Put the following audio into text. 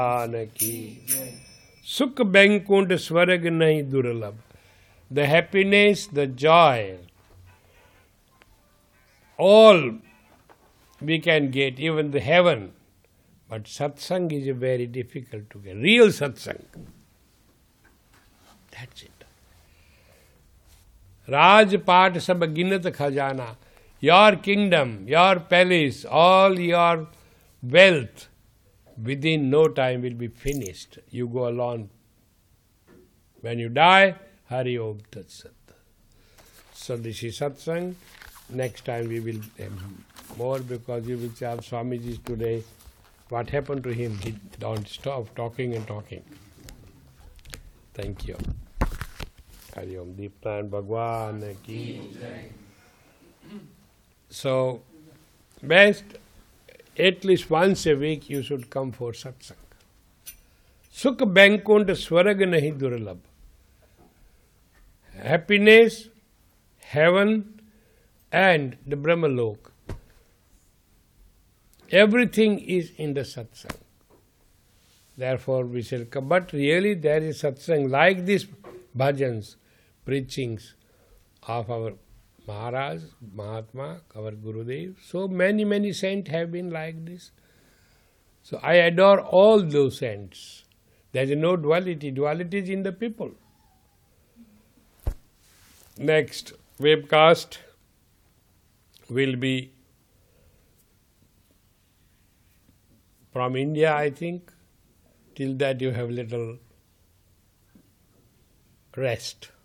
की सुख बैंकुंठ स्वर्ग नहीं दुर्लभ. The happiness, the joy, all we can get, even the heaven. But satsang is very difficult to get. Real satsang. That's it. Rajpat sab ginat khajana. Your kingdom, your palace, all your wealth, within no time will be finished. You go alone. When you die, Hari Om Tat Sat. So this is satsang. Next time we will have more, because you will say, Swamiji today, what happened to him? He don't stop talking and talking. Thank you. Hari Om. Deepnand Bhagwan ki. So, best, at least once a week you should come for satsang. Sukh Bainkunt Swarag nahi durlabh. Happiness, heaven, and the Brahmalok. Everything is in the satsang. Therefore we shall come. But really there is satsang like these bhajans, preachings of our Maharaj, Mahatma, our Gurudev. So many saints have been like this. So I adore all those saints. There is no duality. Duality is in the people. Next webcast will be from India, I think. Till that you have little rest.